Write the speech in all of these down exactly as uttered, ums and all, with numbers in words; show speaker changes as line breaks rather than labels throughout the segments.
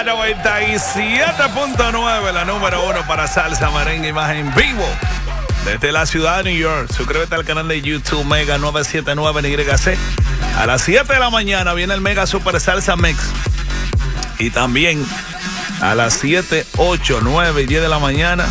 Mega noventa y siete punto nueve, la número uno para salsa, merengue y más en vivo. Desde la ciudad de New York. Suscríbete al canal de YouTube Mega novecientos setenta y nueve en Y C. A las siete de la mañana viene el Mega Super Salsa Mix. Y también a las siete, ocho, nueve y diez de la mañana,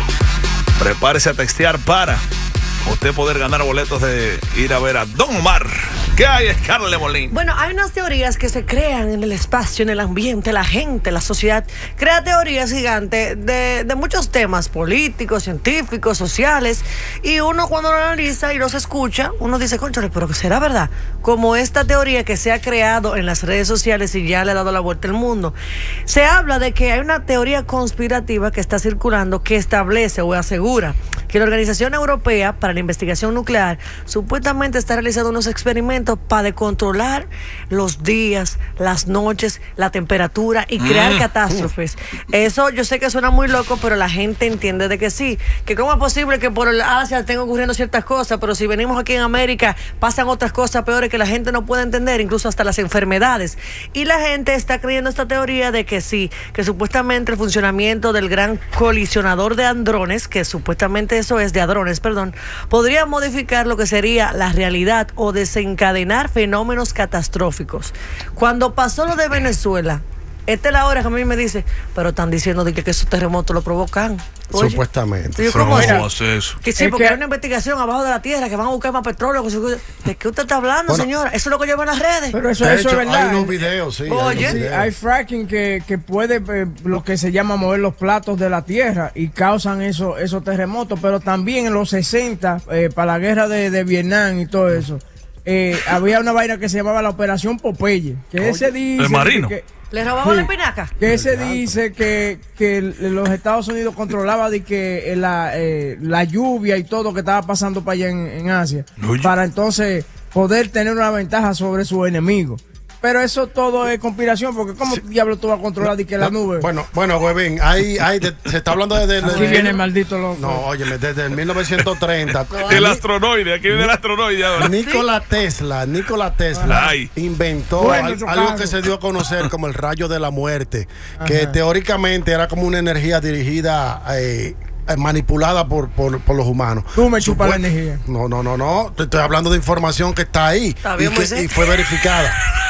prepárese a textear para usted poder ganar boletos de ir a ver a Don Omar. ¿Qué hay, Scarlett Molina?
Bueno, hay unas teorías que se crean en el espacio, en el ambiente, la gente, la sociedad. Crea teorías gigantes de, de muchos temas políticos, científicos, sociales. Y uno cuando lo analiza y los escucha, uno dice, cónchale, pero ¿será verdad? Como esta teoría que se ha creado en las redes sociales y ya le ha dado la vuelta al mundo. Se habla de que hay una teoría conspirativa que está circulando que establece o asegura que la Organización Europea para la Investigación Nuclear supuestamente está realizando unos experimentos para controlar los días, las noches, la temperatura y crear mm. catástrofes. Eso yo sé que suena muy loco, pero la gente entiende de que sí. Que cómo es posible que por el Asia estén ocurriendo ciertas cosas, pero si venimos aquí en América pasan otras cosas peores que la gente no puede entender, incluso hasta las enfermedades. Y la gente está creyendo esta teoría de que sí, que supuestamente el funcionamiento del gran colisionador de hadrones, que supuestamente eso es de hadrones, perdón, podría modificar lo que sería la realidad o desencadenar fenómenos catastróficos. Cuando pasó lo de Venezuela, esta es la hora que a mí me dice, pero están diciendo de que, que esos terremotos lo provocan. Oye,
supuestamente.
Yo, ¿cómo
no,
es
eso?
Que sí,
es
porque
que...
hay una investigación abajo de la tierra que van a buscar más petróleo. ¿De qué usted está hablando, bueno, señora? Eso es lo que llevan las redes.
Pero eso,
de
eso
hecho,
es verdad.
Hay unos videos, sí.
Oye,
hay,
sí,
videos.
hay fracking que, que puede, eh, lo que se llama mover los platos de la tierra y causan eso, esos terremotos. Pero también en los sesenta, eh, para la guerra de, de Vietnam y todo eso, eh, había una vaina que se llamaba la Operación Popeye. Que Oye, ese dice
el marino.
Que,
¿le robaban sí, la espinaca?
Que se dice que, que los Estados Unidos controlaba de que la, eh, la lluvia y todo que estaba pasando para allá en, en Asia, Oye. para entonces poder tener una ventaja sobre sus enemigos. Pero eso todo es conspiración, porque ¿cómo sí. diablo tú vas a controlar de que la nube?
Bueno, bueno, Huevín, hay, hay de, se está hablando desde...
Aquí de, viene el maldito loco.
No, óyeme, desde el mil novecientos treinta.
El astronoide, aquí viene el astronoide ahora.
Nikola Tesla, Nikola Tesla
Ay.
inventó
bueno,
al, algo que se dio a conocer como el rayo de la muerte, Ajá. que teóricamente era como una energía dirigida... Eh, manipulada por, por, por los humanos.
Tú me chupas la energía.
No, no, no, no. Te estoy hablando de información que está ahí
¿Está
y, que, y fue verificada.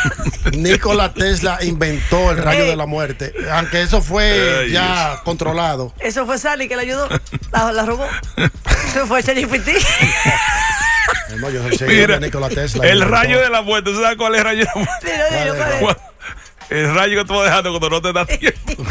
Nikola Tesla inventó el rayo Ey. de la muerte. Aunque eso fue Ay, ya Dios. controlado.
Eso fue Sally que le ayudó. La, la robó. Eso fue ChatGPT.
No, yo soy Mira, de Nikola Tesla.
El rayo de la muerte. ¿Sabes cuál es el rayo de la muerte?
Dilo, dilo, ¿cuál es?
El rayo que tú vas dejando cuando no te da tiempo.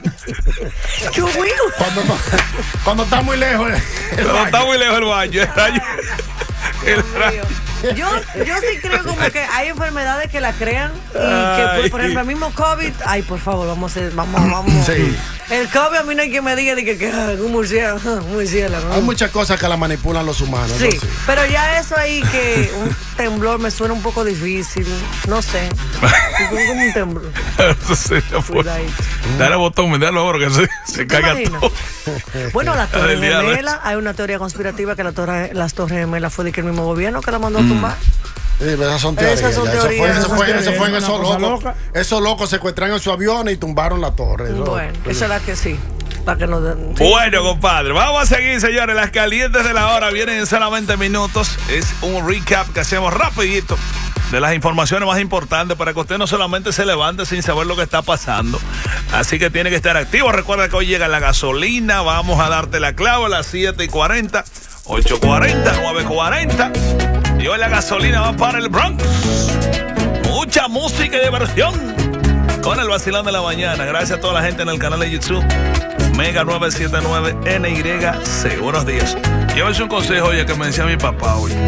Cuando, cuando está muy lejos el, el
Cuando está muy lejos el baño, el rayo. El rayo.
Yo, yo sí creo como que hay enfermedades que la crean y que, por, por ejemplo, el mismo COVID, ay, por favor, vamos a, vamos, vamos.
Sí.
El COVID a mí no hay que me diga de que, que un murciélago, un murciélago. ¿no?
Hay muchas cosas que la manipulan los humanos.
Sí,
¿no? sí,
pero ya eso ahí que un temblor me suena un poco difícil, no sé. Como un temblor.
Eso sería por... Dale botón, dale oro que se, se caiga todo.
Bueno, las Torres Gemelas, hay una teoría conspirativa que la torre, las Torres Gemelas fue de que el mismo gobierno que la mandó a tumbar.
Sí, esas son teorías.
Esas son
ya.
teorías.
Eso fue, eso fue, eso fue en
Una
esos
cosa
locos.
loca.
Esos locos secuestraron su avión y tumbaron la torre. Eso,
Bueno,
eso.
esa es la que sí. La que nos den, sí.
Bueno, compadre, vamos a seguir, señores. Las calientes de la hora vienen en solamente minutos. Es un recap que hacemos rapidito de las informaciones más importantes para que usted no solamente se levante sin saber lo que está pasando. Así que tiene que estar activo. Recuerda que hoy llega la gasolina. Vamos a darte la clave a las siete y cuarenta, ocho cuarenta, nueve cuarenta. Y hoy la gasolina va para el Bronx. Mucha música y diversión con el vacilón de la mañana. Gracias a toda la gente en el canal de YouTube Mega novecientos setenta y nueve N Y C. Buenos días. Llévense un consejo oye, que me decía mi papá hoy.